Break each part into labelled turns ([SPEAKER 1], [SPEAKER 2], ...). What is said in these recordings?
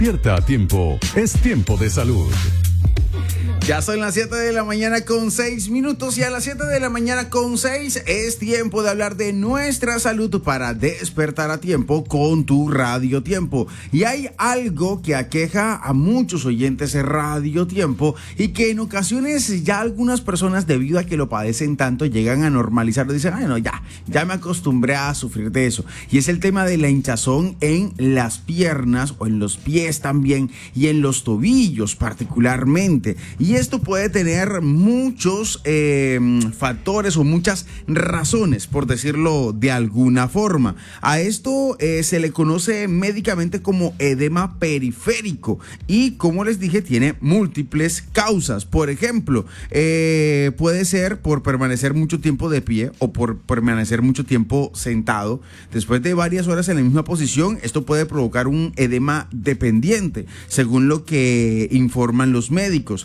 [SPEAKER 1] Despierta a tiempo, es tiempo de salud.
[SPEAKER 2] Ya son las 7 de la mañana con 6 minutos y a las 7 de la mañana con 6 es tiempo de hablar de nuestra salud para despertar a tiempo con tu Radio Tiempo. Y hay algo que aqueja a muchos oyentes de Radio Tiempo y que en ocasiones ya algunas personas, debido a que lo padecen tanto, llegan a normalizarlo y dicen, ay no, ya me acostumbré a sufrir de eso. Y es el tema de la hinchazón en las piernas o en los pies también y en los tobillos particularmente. Y esto puede tener muchos factores o muchas razones, por decirlo de alguna forma. A esto se le conoce médicamente como edema periférico y, como les dije, tiene múltiples causas. Por ejemplo, puede ser por permanecer mucho tiempo de pie o por permanecer mucho tiempo sentado. Después de varias horas en la misma posición, esto puede provocar un edema dependiente, según lo que informan los médicos.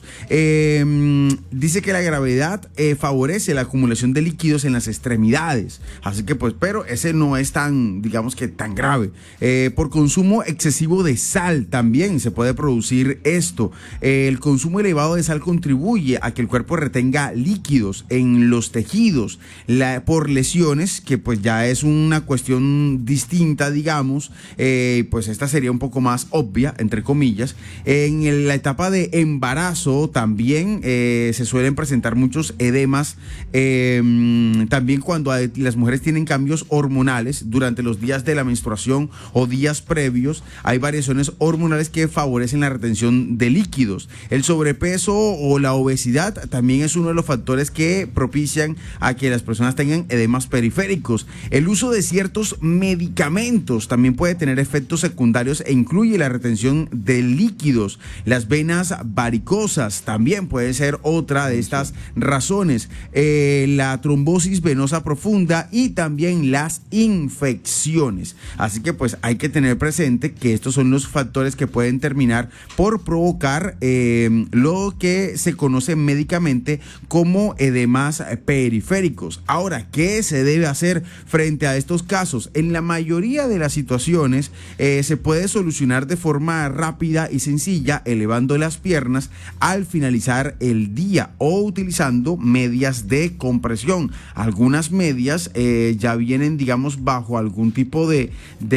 [SPEAKER 2] Dice que la gravedad favorece la acumulación de líquidos en las extremidades, así que pues, pero ese no es tan, digamos que tan grave. Por consumo excesivo de sal también se puede producir esto. El consumo elevado de sal contribuye a que el cuerpo retenga líquidos en los tejidos por lesiones, que pues ya es una cuestión distinta, digamos. Pues esta sería un poco más obvia, entre comillas. En la etapa de embarazo también se suelen presentar muchos edemas, también cuando las mujeres tienen cambios hormonales durante los días de la menstruación o días previos. Hay variaciones hormonales que favorecen la retención de líquidos. El sobrepeso o la obesidad también es uno de los factores que propician a que las personas tengan edemas periféricos. El uso de ciertos medicamentos también puede tener efectos secundarios e incluye la retención de líquidos. Las venas varicosas también puede ser otra de estas razones, la trombosis venosa profunda y también las infecciones. Así que pues hay que tener presente que estos son los factores que pueden terminar por provocar lo que se conoce médicamente como edemas periféricos. Ahora, ¿qué se debe hacer frente a estos casos? En la mayoría de las situaciones se puede solucionar de forma rápida y sencilla, elevando las piernas al finalizar el día o utilizando medias de compresión. Algunas medias ya vienen, digamos, bajo algún tipo de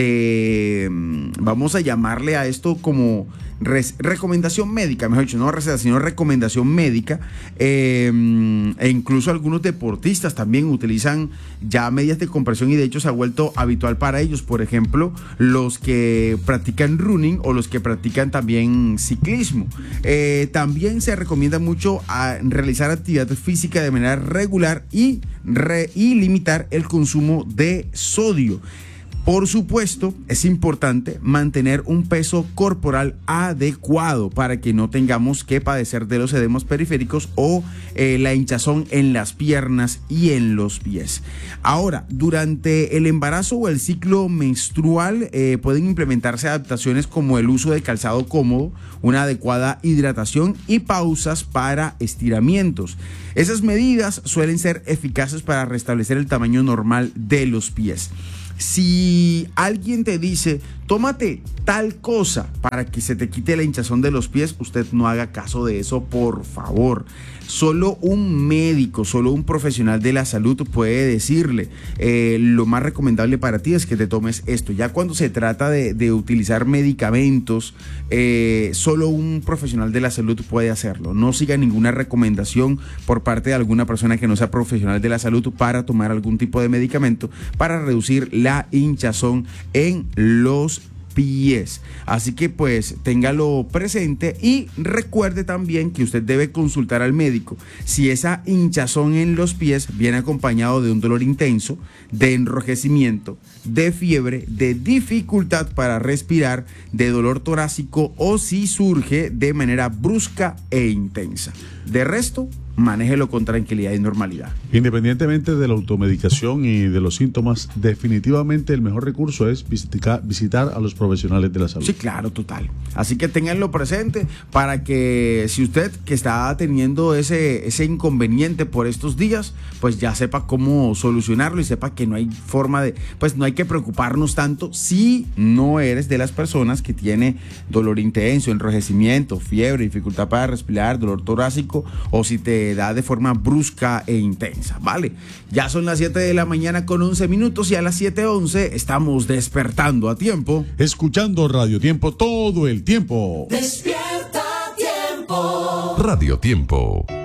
[SPEAKER 2] vamos a llamarle a esto como recomendación médica, mejor dicho, no receta, sino recomendación médica, e incluso algunos deportistas también utilizan ya medias de compresión y de hecho se ha vuelto habitual para ellos. Por ejemplo, los que practican running o los que practican también ciclismo. También se recomienda mucho realizar actividad física de manera regular y limitar el consumo de sodio. Por supuesto, es importante mantener un peso corporal adecuado para que no tengamos que padecer de los edemas periféricos o la hinchazón en las piernas y en los pies. Ahora, durante el embarazo o el ciclo menstrual pueden implementarse adaptaciones como el uso de calzado cómodo, una adecuada hidratación y pausas para estiramientos. Esas medidas suelen ser eficaces para restablecer el tamaño normal de los pies. Si alguien te dice, tómate tal cosa para que se te quite la hinchazón de los pies, usted no haga caso de eso, por favor. Solo un médico, solo un profesional de la salud puede decirle, lo más recomendable para ti es que te tomes esto. Ya cuando se trata de utilizar medicamentos, solo un profesional de la salud puede hacerlo. No siga ninguna recomendación por parte de alguna persona que no sea profesional de la salud para tomar algún tipo de medicamento para reducir la hinchazón en los pies. Así que pues téngalo presente y recuerde también que usted debe consultar al médico si esa hinchazón en los pies viene acompañado de un dolor intenso, de enrojecimiento, de fiebre, de dificultad para respirar, de dolor torácico o si surge de manera brusca e intensa. De resto, manéjelo con tranquilidad y normalidad.
[SPEAKER 3] Independientemente de la automedicación y de los síntomas, definitivamente el mejor recurso es visitar a los profesionales de la salud.
[SPEAKER 2] Sí, claro, total. Así que ténganlo presente para que si usted que está teniendo ese inconveniente por estos días, pues ya sepa cómo solucionarlo y sepa que no hay forma de, pues no hay que preocuparnos tanto si no eres de las personas que tiene dolor intenso, enrojecimiento, fiebre, dificultad para respirar, dolor torácico o si te da de forma brusca e intensa, ¿vale? Ya son las 7 de la mañana con 11 minutos y a las 7:11 estamos despertando a tiempo.
[SPEAKER 3] Escuchando Radio Tiempo todo el tiempo.
[SPEAKER 4] Despierta a tiempo.
[SPEAKER 1] Radio Tiempo.